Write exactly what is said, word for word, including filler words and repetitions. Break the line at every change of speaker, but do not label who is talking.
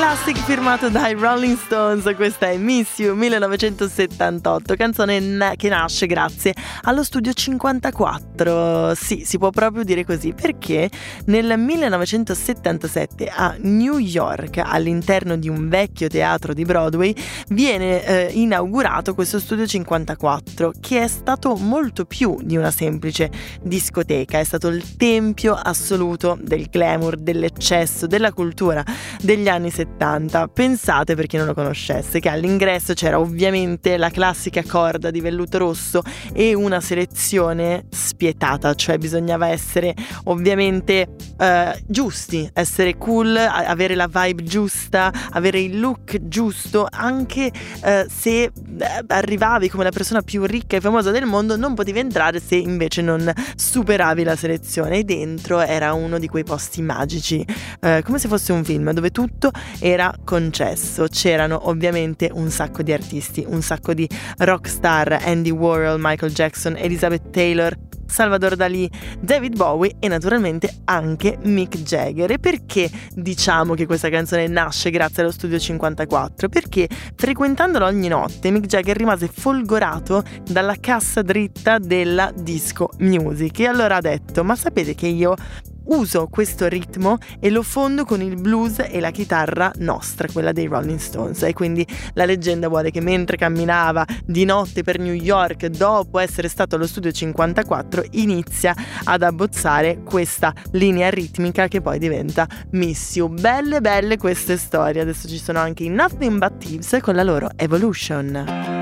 Classic firmato dai Rolling Stones, questa è Miss You millenovecentosettantotto, canzone na- che nasce grazie allo studio cinquantaquattro. Sì, si può proprio dire così, perché nel millenovecentosettantasette a New York, all'interno di un vecchio teatro di Broadway, viene eh, inaugurato questo studio cinquantaquattro, che è stato molto più di una semplice discoteca, è stato il tempio assoluto del glamour, dell'eccesso, della cultura degli anni settanta. Pensate, per chi non lo conoscesse, che all'ingresso c'era ovviamente la classica corda di velluto rosso e una selezione spietata, cioè bisognava essere ovviamente eh, giusti, essere cool, avere la vibe giusta, avere il look giusto, anche eh, se eh, arrivavi come la persona più ricca e famosa del mondo non potevi entrare se invece non superavi la selezione. E dentro era uno di quei posti magici, eh, come se fosse un film dove tutto era concesso. C'erano ovviamente un sacco di artisti, un sacco di rockstar: Andy Warhol, Michael Jackson, Elizabeth Taylor, Salvador Dalì, David Bowie e naturalmente anche Mick Jagger. E perché diciamo che questa canzone nasce grazie allo studio cinquantaquattro? Perché frequentandolo ogni notte Mick Jagger rimase folgorato dalla cassa dritta della disco music, e allora ha detto: ma sapete che io uso questo ritmo e lo fondo con il blues e la chitarra nostra, quella dei Rolling Stones. E quindi la leggenda vuole che mentre camminava di notte per New York, dopo essere stato allo studio cinquantaquattro, inizia ad abbozzare questa linea ritmica che poi diventa Miss You. Belle belle queste storie. Adesso ci sono anche i Nothing But Thieves con la loro Evolution.